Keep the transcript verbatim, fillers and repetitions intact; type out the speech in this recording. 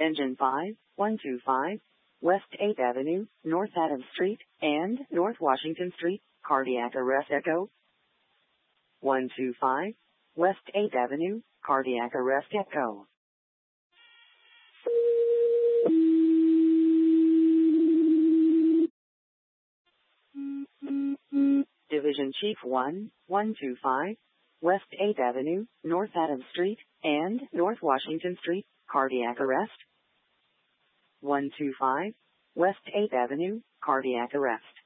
Engine five, one two five, West eighth Avenue, North Adams Street, and North Washington Street, cardiac arrest echo. one two five, West eighth Avenue, cardiac arrest echo. Division Chief one, one two five, West eighth Avenue, North Adams Street, and North Washington Street, cardiac arrest. one two five, West eighth Avenue, cardiac arrest.